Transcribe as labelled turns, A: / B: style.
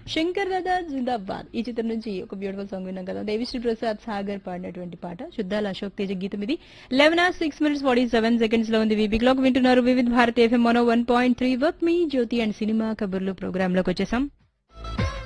A: శంకర్ దాదా జిందాబాద్ ఈ చిత్రం నుంచి ఒక బ్యూటిఫుల్ సాంగ్ విన్నాం కదా. దేవిశ్రీ ప్రసాద్ సాగర్ పాడినటువంటి పాట. శుద్ధాల అశోక్ తేజ గీతం ఇది. 11:06 లో ఉంది వీబీ క్లాక్. వింటున్నారు వివిధ Bharati FM 101.3 work me Jyothi and cinema కబుర్లు ప్రోగ్రామ్ లోకి వచ్చేసాం.